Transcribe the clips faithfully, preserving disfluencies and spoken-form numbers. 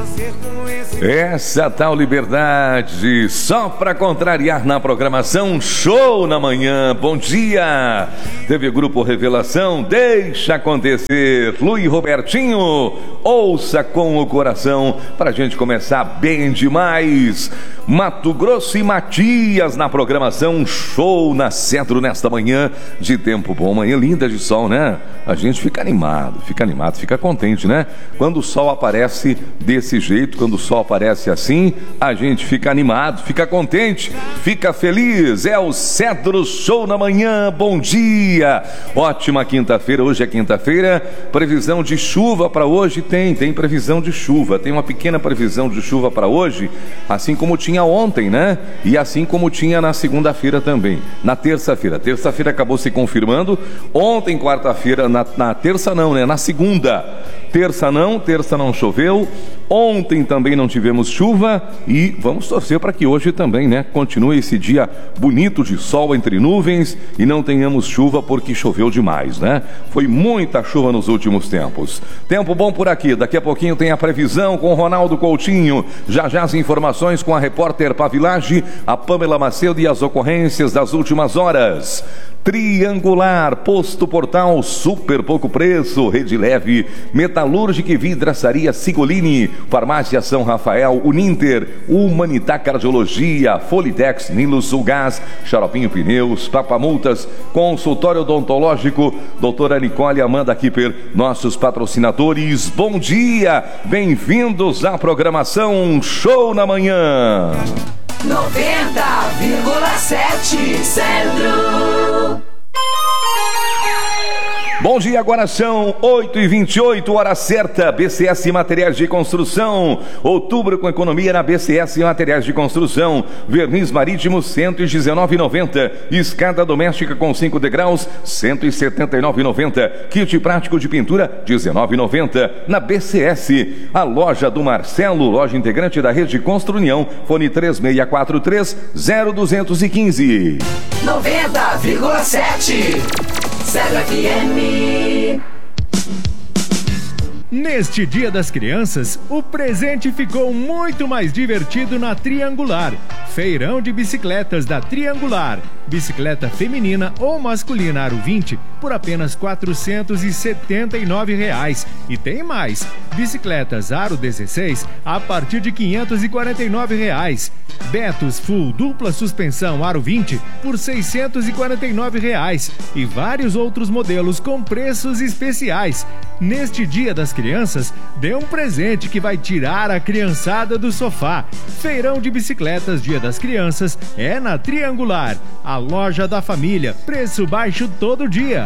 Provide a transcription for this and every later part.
Essa tal liberdade, só para contrariar na programação, show na manhã, bom dia. Teve Grupo Revelação, deixa acontecer. Luiz Robertinho, ouça com o coração, pra gente começar bem demais. Mato Grosso e Matias na programação, show na Centro nesta manhã de tempo bom, manhã linda de sol, né? A gente fica animado, fica animado, fica contente, né? Quando o sol aparece desse jeito, quando o sol aparece assim, a gente fica animado, fica contente, fica feliz. É o Cedro Show na manhã, bom dia. Ótima quinta-feira, hoje é quinta-feira, previsão de chuva para hoje, tem, tem previsão de chuva, tem uma pequena previsão de chuva para hoje, assim como tinha ontem, né? E assim como tinha na segunda-feira também, na terça-feira, terça-feira acabou se confirmando, ontem, quarta-feira, na, na terça não, né? Na segunda, terça não, terça não choveu, ontem também não tivemos chuva e vamos torcer para que hoje também, né, continue esse dia bonito de sol entre nuvens e não tenhamos chuva porque choveu demais, né? Foi muita chuva nos últimos tempos. Tempo bom por aqui, daqui a pouquinho tem a previsão com Ronaldo Coutinho, já já as informações com a repórter Pavilage, a Pamela Macedo e as ocorrências das últimas horas. Triangular, Posto Portal, super pouco preço, Rede Leve, Metalúrgica e Vidraçaria Sigolini, Farmácia São Rafael, Uninter, Humanitá Cardiologia, Folitex, Nilo Sulgás, Xaropinho Pneus, Papamultas, Consultório Odontológico, doutora Nicole Amanda Kipper, nossos patrocinadores, bom dia, bem-vindos à programação Show na Manhã. noventa vírgula sete Centro. Bom dia, agora são oito e vinte e oito, hora certa, B C S Materiais de Construção, outubro com economia na B C S Materiais de Construção, verniz marítimo cento e dezenove reais e noventa centavos, escada doméstica com cinco degraus cento e setenta e nove reais e noventa centavos, kit prático de pintura dezenove reais e noventa centavos, na B C S, a loja do Marcelo, loja integrante da Rede Construnião, fone três seis quatro três, zero dois um cinco. noventa vírgula sete Cedro F M. Neste Dia das Crianças, o presente ficou muito mais divertido na Triangular. Feirão de bicicletas da Triangular. Bicicleta feminina ou masculina aro vinte por apenas quatrocentos e setenta e nove reais. E tem mais. Bicicletas aro dezesseis a partir de quinhentos e quarenta e nove reais. Betos Full dupla suspensão aro vinte por seiscentos e quarenta e nove reais. E vários outros modelos com preços especiais. Neste Dia das Crianças, dê um presente que vai tirar a criançada do sofá. Feirão de bicicletas Dia das Crianças é na Triangular, a loja da família. Preço baixo todo dia.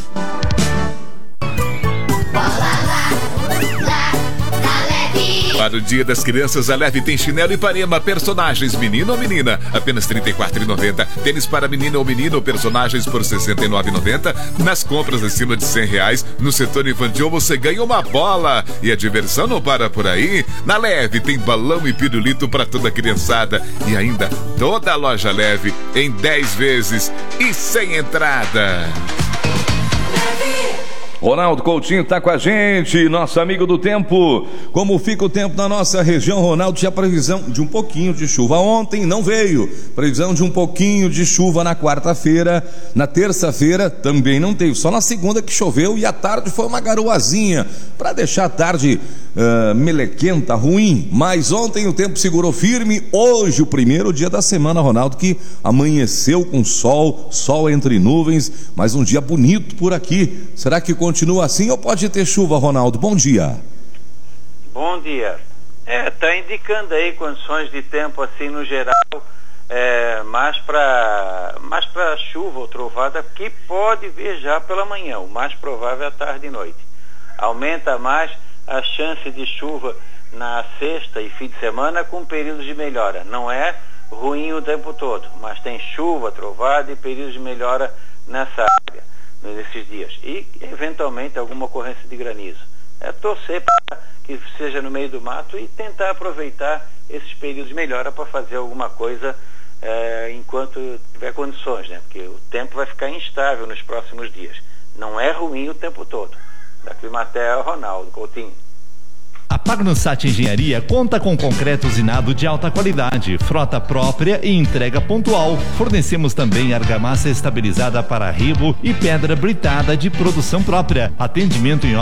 Para o Dia das Crianças, a Leve tem chinelo Ipanema, personagens menino ou menina, apenas trinta e quatro reais e noventa centavos. Tênis para menina ou menino, personagens por sessenta e nove reais e noventa centavos. Nas compras acima de cem reais, no setor infantil você ganha uma bola. E a diversão não para por aí. Na Leve tem balão e pirulito para toda a criançada. E ainda toda a loja Leve em dez vezes e sem entrada. Ronaldo Coutinho está com a gente, nosso amigo do tempo. Como fica o tempo na nossa região, Ronaldo? Tinha previsão de um pouquinho de chuva ontem, não veio. Previsão de um pouquinho de chuva na quarta-feira. Na terça-feira também não teve. Só na segunda que choveu e à tarde foi uma garoazinha para deixar a tarde uh, melequenta, ruim. Mas ontem o tempo segurou firme. Hoje, o primeiro dia da semana, Ronaldo, que amanheceu com sol, sol entre nuvens, mas um dia bonito por aqui. Será que continua assim ou pode ter chuva, Ronaldo? Bom dia. Bom dia. É, tá indicando aí condições de tempo assim no geral, é, mais para mais para chuva ou trovada, que pode vir já pela manhã. O mais provável é tarde e noite. Aumenta mais a chance de chuva na sexta e fim de semana com períodos de melhora. Não é ruim o tempo todo, mas tem chuva, trovada e períodos de melhora nessa área nesses dias, e eventualmente alguma ocorrência de granizo. É torcer para que seja no meio do mato e tentar aproveitar esses períodos de melhora para fazer alguma coisa é, enquanto tiver condições, né? Porque o tempo vai ficar instável nos próximos dias. Não é ruim o tempo todo. Da Climatea, Ronaldo Coutinho. A Pagnussat Engenharia conta com concreto usinado de alta qualidade, frota própria e entrega pontual. Fornecemos também argamassa estabilizada para rebo e pedra britada de produção própria. Atendimento em